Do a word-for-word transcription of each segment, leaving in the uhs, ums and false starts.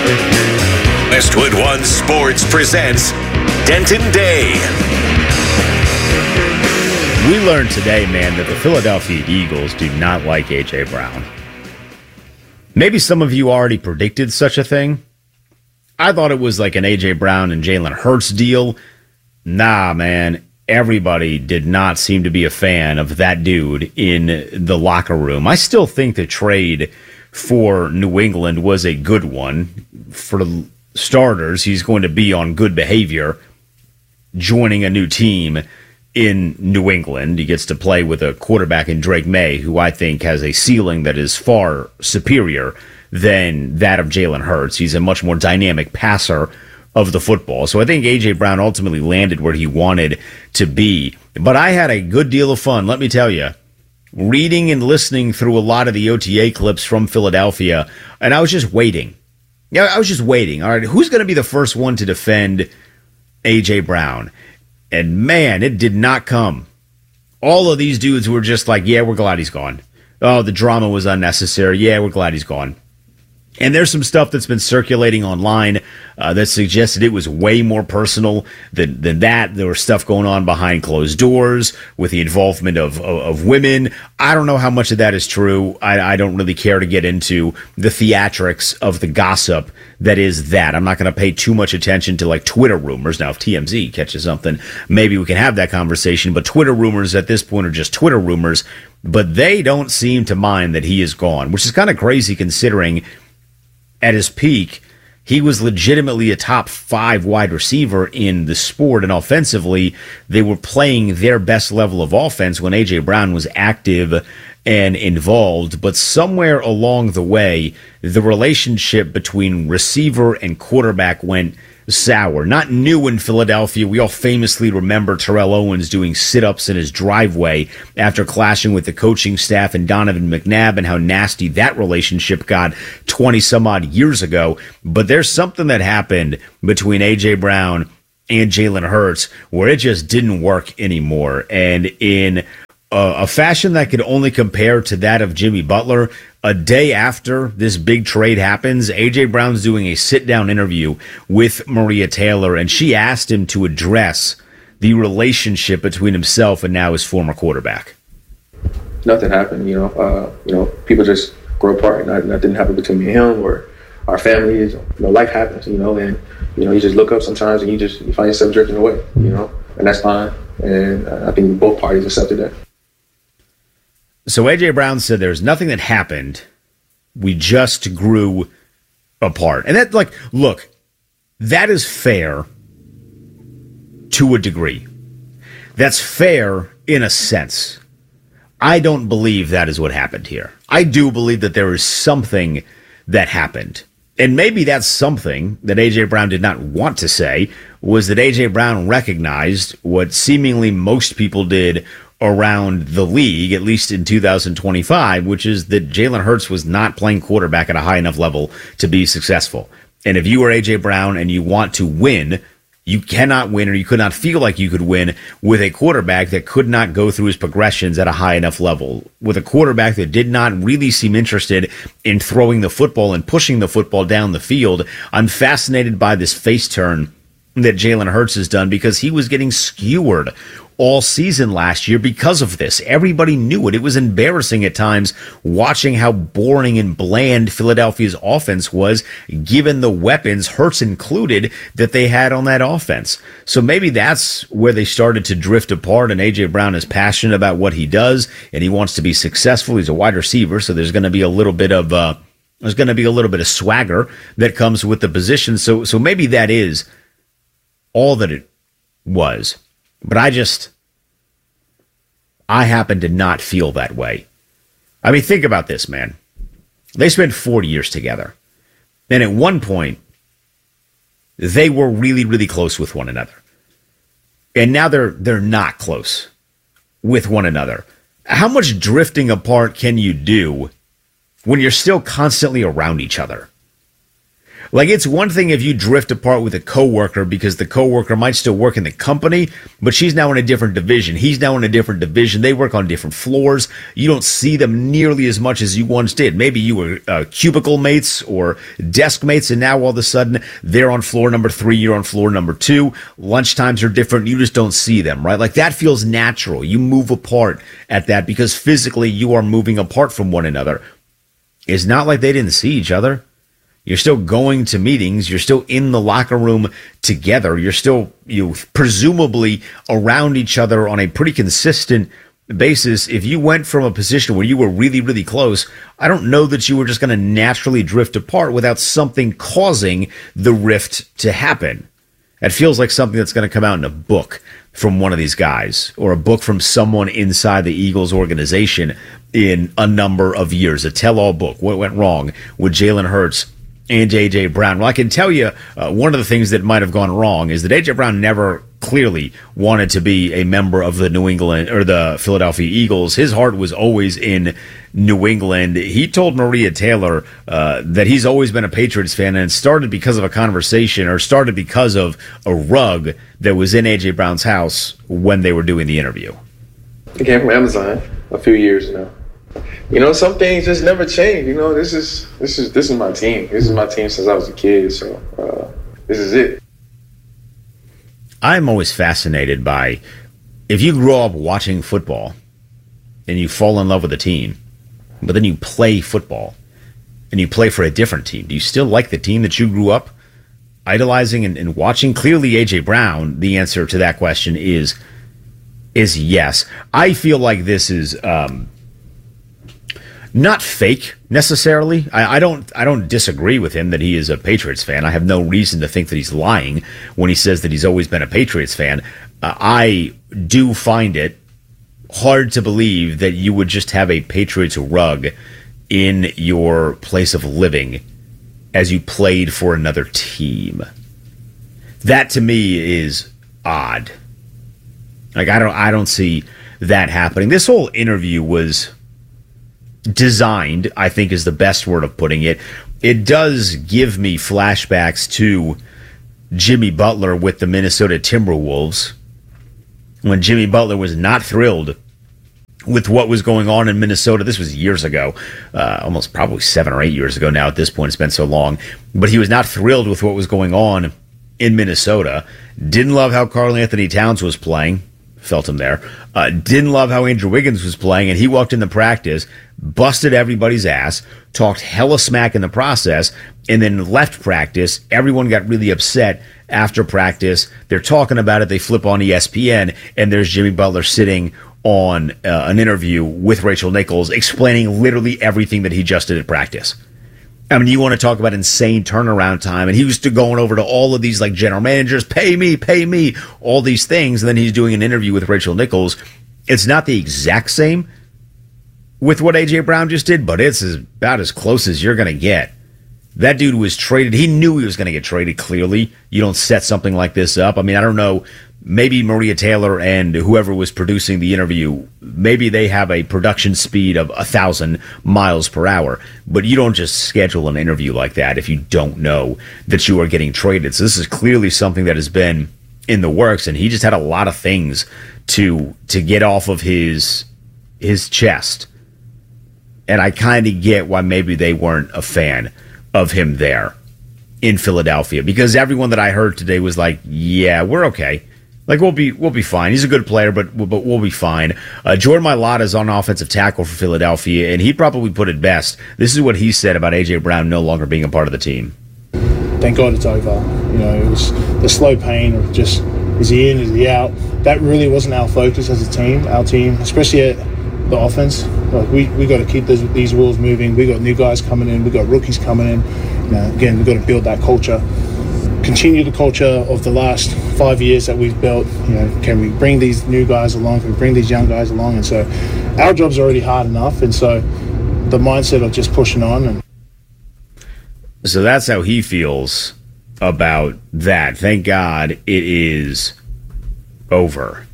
Westwood One Sports presents Denton Day. We learned today, man, that the Philadelphia Eagles do not like A J. Brown. Maybe some of you already predicted such a thing. I thought it was like an A J. Brown and Jalen Hurts deal. Nah, man. Everybody did not seem to be a fan of that dude in the locker room. I still think the trade for New England was a good one. For starters, he's going to be on good behavior joining a new team in New England. He gets to play with a quarterback in Drake May, who I think has a ceiling that is far superior than that of Jalen Hurts. He's a much more dynamic passer of the football. So I think A J. Brown ultimately landed where he wanted to be. But I had a good deal of fun, let me tell you, reading and listening through a lot of the O T A clips from Philadelphia, and I was just waiting. Yeah, I was just waiting. All right, who's going to be the first one to defend A J. Brown? And man, it did not come. All of these dudes were just like, yeah, we're glad he's gone. Oh, the drama was unnecessary. Yeah, we're glad he's gone. And there's some stuff that's been circulating online uh, that suggested it was way more personal than, than that. There was stuff going on behind closed doors with the involvement of, of, of women. I don't know how much of that is true. I, I don't really care to get into the theatrics of the gossip that is that. I'm not going to pay too much attention to like Twitter rumors. Now, if T M Z catches something, maybe we can have that conversation. But Twitter rumors at this point are just Twitter rumors. But they don't seem to mind that he is gone, which is kind of crazy considering at his peak, he was legitimately a top five wide receiver in the sport, and offensively, they were playing their best level of offense when A J. Brown was active and involved. But somewhere along the way, the relationship between receiver and quarterback went sour. Not new in Philadelphia. We all famously remember Terrell Owens doing sit-ups in his driveway after clashing with the coaching staff and Donovan McNabb, and how nasty that relationship got twenty some odd years ago. But there's something that happened between A J. Brown and Jalen Hurts where it just didn't work anymore. And in a, a fashion that could only compare to that of Jimmy Butler, a day after this big trade happens, A J. Brown's doing a sit-down interview with Maria Taylor, and she asked him to address the relationship between himself and now his former quarterback. Nothing happened, you know. Uh, you know, people just grow apart. Nothing, nothing happened between me and him or our families. You know, life happens, you know, and you know, you just look up sometimes and you just you find yourself drifting away, you know, and that's fine. And uh, I think both parties accepted that. So A J. Brown said there's nothing that happened. We just grew apart. And that, like, look, that is fair to a degree. That's fair in a sense. I don't believe that is what happened here. I do believe that there is something that happened. And maybe that's something that A J. Brown did not want to say, was that A J. Brown recognized what seemingly most people did around the league, at least in two thousand twenty-five, which is that Jalen Hurts was not playing quarterback at a high enough level to be successful. And if you are A J. Brown and you want to win, you cannot win, or you could not feel like you could win with a quarterback that could not go through his progressions at a high enough level, with a quarterback that did not really seem interested in throwing the football and pushing the football down the field. I'm fascinated by this face turn that Jalen Hurts has done, because he was getting skewered all season last year because of this. Everybody knew it. It was embarrassing at times watching how boring and bland Philadelphia's offense was, given the weapons, Hurts included, that they had on that offense. So maybe that's where they started to drift apart, and A J. Brown is passionate about what he does, and he wants to be successful. He's a wide receiver, so there's going to be a little bit of uh, there's going to be a little bit of swagger that comes with the position. So, so maybe that is all that it was. But I just, I happen to not feel that way. I mean, think about this, man. They spent forty years together. And at one point, they were really, really close with one another. And now they're they're not close with one another. How much drifting apart can you do when you're still constantly around each other? Like, it's one thing if you drift apart with a coworker because the coworker might still work in the company, but she's now in a different division. He's now in a different division. They work on different floors. You don't see them nearly as much as you once did. Maybe you were uh, cubicle mates or desk mates, and now all of a sudden they're on floor number three, you're on floor number two. Lunchtimes are different. You just don't see them, right? Like, that feels natural. You move apart at that because physically you are moving apart from one another. It's not like they didn't see each other. You're still going to meetings. You're still in the locker room together. You're still, you know, presumably around each other on a pretty consistent basis. If you went from a position where you were really, really close, I don't know that you were just going to naturally drift apart without something causing the rift to happen. It feels like something that's going to come out in a book from one of these guys or a book from someone inside the Eagles organization in a number of years. A tell-all book. What went wrong with Jalen Hurts and A J. Brown? Well, I can tell you uh, one of the things that might have gone wrong is that A J. Brown never clearly wanted to be a member of the New England or the Philadelphia Eagles. His heart was always in New England. He told Maria Taylor uh, that he's always been a Patriots fan, and it started because of a conversation or started because of a rug that was in A J. Brown's house when they were doing the interview. It came from Amazon a few years ago. You know, some things just never change. You know, this is this is this is my team. This is my team since I was a kid. So uh, this is it. I'm always fascinated by if you grow up watching football and you fall in love with a team, but then you play football and you play for a different team. Do you still like the team that you grew up idolizing and, and watching? Clearly, A J. Brown, the answer to that question is is yes. I feel like this is um, not fake necessarily. I, I don't. I don't disagree with him that he is a Patriots fan. I have no reason to think that he's lying when he says that he's always been a Patriots fan. Uh, I do find it hard to believe that you would just have a Patriots rug in your place of living as you played for another team. That to me is odd. Like, I don't. I don't see that happening. This whole interview was designed, I think is the best word of putting it. It does give me flashbacks to Jimmy Butler with the Minnesota Timberwolves when Jimmy Butler was not thrilled with what was going on in Minnesota. This was years ago, uh, almost probably seven or eight years ago now at this point. It's been so long. But he was not thrilled with what was going on in Minnesota. Didn't love how Karl Anthony Towns was playing. Felt him there. Uh, didn't love how Andrew Wiggins was playing, and he walked into practice, busted everybody's ass, talked hella smack in the process, and then left practice. Everyone got really upset after practice. They're talking about it. They flip on E S P N, and there's Jimmy Butler sitting on uh, an interview with Rachel Nichols explaining literally everything that he just did at practice. I mean, you want to talk about insane turnaround time, and he was going over to all of these like general managers, pay me, pay me, all these things, and then he's doing an interview with Rachel Nichols. It's not the exact same with what A J. Brown just did, but it's about as close as you're going to get. That dude was traded. He knew he was going to get traded, clearly. You don't set something like this up. I mean, I don't know. Maybe Maria Taylor and whoever was producing the interview, maybe they have a production speed of a thousand miles per hour. But you don't just schedule an interview like that if you don't know that you are getting traded. So this is clearly something that has been in the works, and he just had a lot of things to to get off of his his chest. And I kind of get why maybe they weren't a fan of him there in Philadelphia, because everyone that I heard today was like, yeah, we're okay. Like, we'll be we'll be fine. He's a good player, but but we'll be fine. Uh, Jordan Mailata is on offensive tackle for Philadelphia, and he probably put it best. This is what he said about A J. Brown no longer being a part of the team. Thank God it's over. You know, it was the slow pain of just, is he in, is he out? That really wasn't our focus as a team. Our team, especially at the offense, like we we got to keep these, these wheels moving. We got new guys coming in. We got rookies coming in. You know, again, we got to build that culture. Continue the culture of the last five years that we've built. You know, can we bring these new guys along? Can we bring these young guys along? And so our job's already hard enough. And so the mindset of just pushing on. And so that's how he feels about that. Thank God it is over.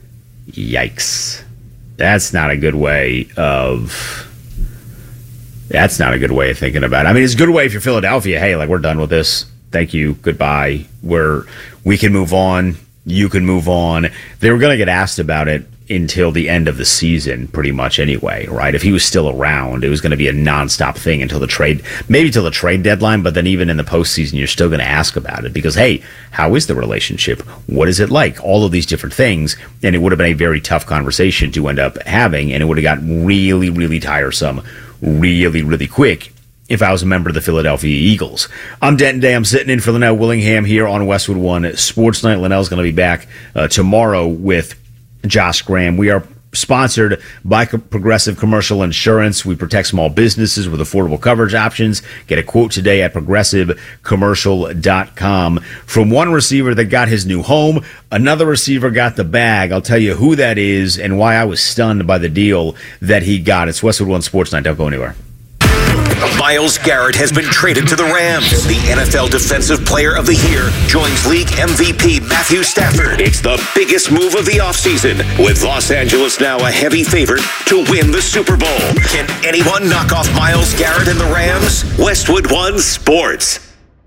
Yikes. That's not a good way of That's not a good way of thinking about it. I mean, it's a good way if you're Philadelphia. Hey, like, we're done with this. Thank you. Goodbye. We're, we can move on. You can move on. They were going to get asked about it until the end of the season, pretty much anyway, right? If he was still around, it was going to be a nonstop thing until the trade, maybe till the trade deadline, but then even in the postseason, you're still going to ask about it because, hey, how is the relationship? What is it like? All of these different things, and it would have been a very tough conversation to end up having, and it would have gotten really, really tiresome really, really quick if I was a member of the Philadelphia Eagles. I'm Denton Day. I'm sitting in for Linnell Willingham here on Westwood One Sports Night. Linnell's going to be back uh, tomorrow with Josh Graham. We are sponsored by Progressive Commercial Insurance. We protect small businesses with affordable coverage options. Get a quote today at progressive commercial dot com. From one receiver that got his new home, another receiver got the bag. I'll tell you who that is and why I was stunned by the deal that he got. It's Westwood One Sports Night. Don't go anywhere. Myles Garrett has been traded to the Rams. The N F L Defensive Player of the Year joins league M V P Matthew Stafford. It's the biggest move of the offseason, with Los Angeles now a heavy favorite to win the Super Bowl. Can anyone knock off Myles Garrett and the Rams? Westwood One Sports.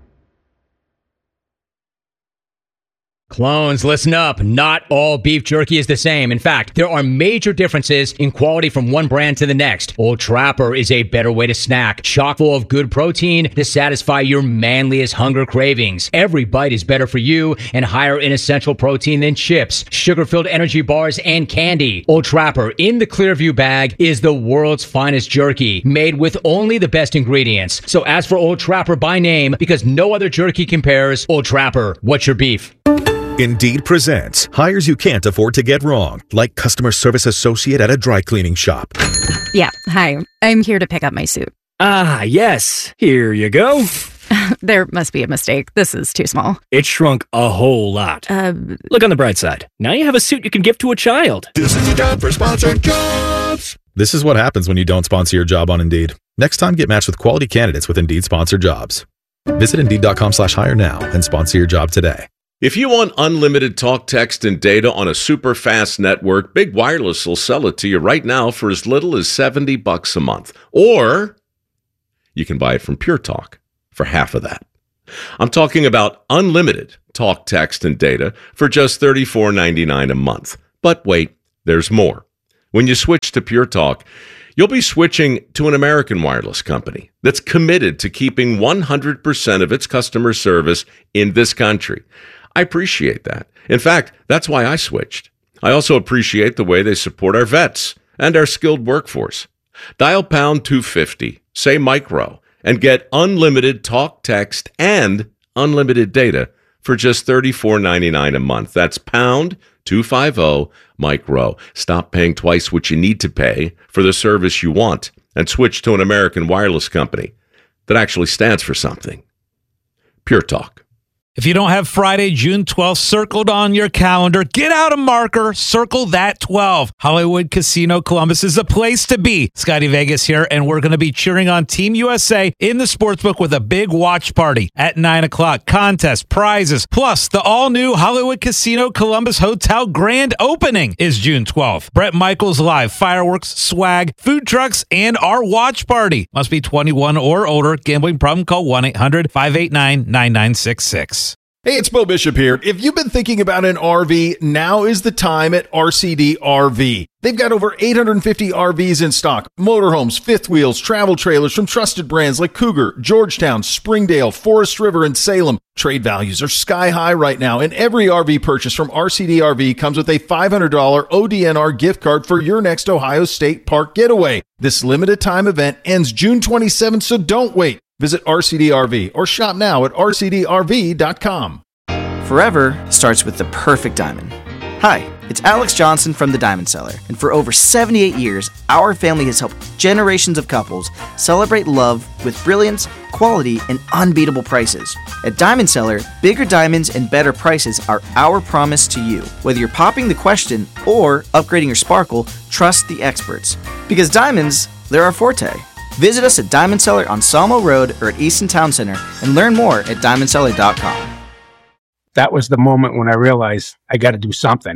Clones, listen up. Not all beef jerky is the same. In fact, there are major differences in quality from one brand to the next. Old Trapper is a better way to snack, chock full of good protein to satisfy your manliest hunger cravings. Every bite is better for you and higher in essential protein than chips, sugar-filled energy bars, and candy. Old Trapper in the Clearview bag is the world's finest jerky, made with only the best ingredients. So ask for Old Trapper by name because no other jerky compares. Old Trapper, what's your beef? Indeed presents hires you can't afford to get wrong, like customer service associate at a dry cleaning shop. Yeah, hi. I'm here to pick up my suit. Ah, yes. Here you go. There must be a mistake. This is too small. It shrunk a whole lot. Uh, Look on the bright side. Now you have a suit you can give to a child. This is your time for sponsored jobs. This is what happens when you don't sponsor your job on Indeed. Next time, get matched with quality candidates with Indeed sponsored jobs. Visit Indeed.com slash hire now and sponsor your job today. If you want unlimited talk, text, and data on a super fast network, Big Wireless will sell it to you right now for as little as seventy bucks a month. Or you can buy it from Pure Talk for half of that. I'm talking about unlimited talk, text, and data for just thirty-four ninety-nine a month. But wait, there's more. When you switch to Pure Talk, you'll be switching to an American wireless company that's committed to keeping one hundred percent of its customer service in this country. I appreciate that. In fact, that's why I switched. I also appreciate the way they support our vets and our skilled workforce. Dial pound two fifty, say micro, and get unlimited talk, text, and unlimited data for just thirty-four ninety-nine a month. That's pound two fifty micro. Stop paying twice what you need to pay for the service you want and switch to an American wireless company that actually stands for something. Pure Talk. If you don't have Friday, June twelfth circled on your calendar, get out a marker, circle that twelve. Hollywood Casino Columbus is the place to be. Scotty Vegas here, and we're going to be cheering on Team U S A in the sportsbook with a big watch party at nine o'clock. Contest, prizes, plus the all-new Hollywood Casino Columbus Hotel grand opening is June twelfth. Brett Michaels live, fireworks, swag, food trucks, and our watch party. Must be twenty-one or older. Gambling problem? Call one eight hundred five eight nine nine nine six six. Hey, it's Bo Bishop here. If you've been thinking about an R V, now is the time at R C D R V. They've got over eight hundred fifty R Vs in stock. Motorhomes, fifth wheels, travel trailers from trusted brands like Cougar, Georgetown, Springdale, Forest River, and Salem. Trade values are sky high right now, and every R V purchase from R C D R V comes with a five hundred dollars O D N R gift card for your next Ohio State Park getaway. This limited time event ends June twenty-seventh, so don't wait. Visit R C D R V or shop now at R C D R V dot com. Forever starts with the perfect diamond. Hi, it's Alex Johnson from The Diamond Seller, and for over seventy-eight years, our family has helped generations of couples celebrate love with brilliance, quality, and unbeatable prices. At Diamond Seller, bigger diamonds and better prices are our promise to you. Whether you're popping the question or upgrading your sparkle, trust the experts. Because diamonds, they're our forte. Visit us at Diamond Seller on Salmo Road or at Easton Town Center and learn more at diamond seller dot com. That was the moment when I realized I got to do something.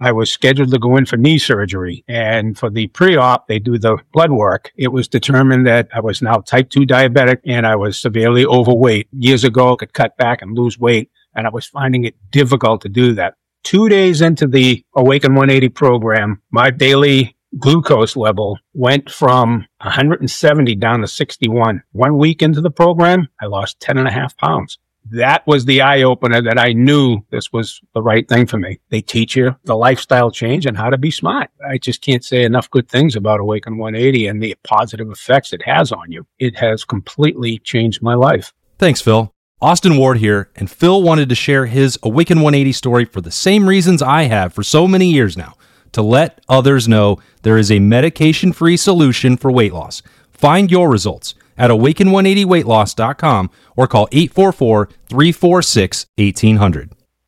I was scheduled to go in for knee surgery. And for the pre-op, they do the blood work. It was determined that I was now type two diabetic and I was severely overweight. Years ago, I could cut back and lose weight, and I was finding it difficult to do that. Two days into the Awaken one eighty program, my daily glucose level went from one hundred seventy down to sixty-one. One week into the program, I lost ten and a half pounds. That was the eye-opener that I knew this was the right thing for me. They teach you the lifestyle change and how to be smart. I just can't say enough good things about Awaken one eighty and the positive effects it has on you. It has completely changed my life. Thanks, Phil. Austin Ward here, and Phil wanted to share his Awaken one eighty story for the same reasons I have for so many years now, to let others know there is a medication-free solution for weight loss. Find your results at awaken one eighty weight loss dot com or call eight four four, three four six, one eight zero zero.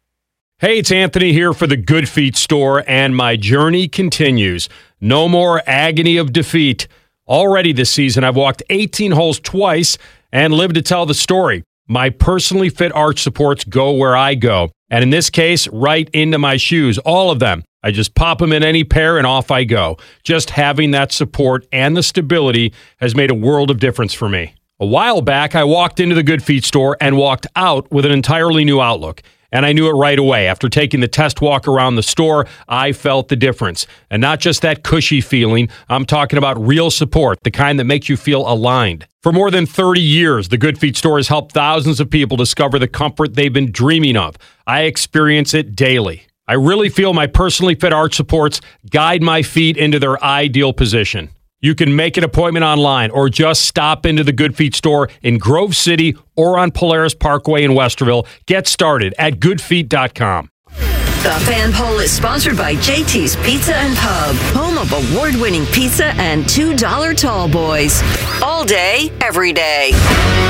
Hey, it's Anthony here for the Good Feet store, and my journey continues. No more agony of defeat. Already this season, I've walked eighteen holes twice and lived to tell the story. My personally fit arch supports go where I go, and in this case, right into my shoes, all of them. I just pop them in any pair and off I go. Just having that support and the stability has made a world of difference for me. A while back, I walked into the Good Feet store and walked out with an entirely new outlook. And I knew it right away. After taking the test walk around the store, I felt the difference. And not just that cushy feeling, I'm talking about real support, the kind that makes you feel aligned. For more than thirty years, the Good Feet store has helped thousands of people discover the comfort they've been dreaming of. I experience it daily. I really feel my personally fit arch supports guide my feet into their ideal position. You can make an appointment online or just stop into the Good Feet store in Grove City or on Polaris Parkway in Westerville. Get started at good feet dot com. The Fan Poll is sponsored by J T's Pizza and Pub, home of award-winning pizza and two dollar tall boys. All day, every day.